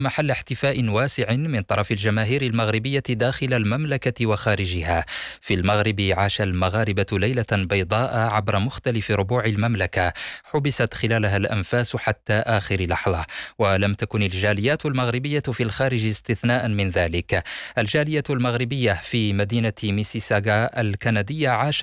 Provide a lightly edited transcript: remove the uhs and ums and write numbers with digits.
محل احتفاء واسع من طرف الجماهير المغربية داخل المملكة وخارجها. في المغرب عاش المغاربة ليلة بيضاء عبر مختلف ربوع المملكة، حبست خلالها الأنفاس حتى آخر لحظة، ولم تكن الجاليات المغربية في الخارج استثناء من ذلك. الجالية المغربية في مدينة ميسيساغا الكندية عاشت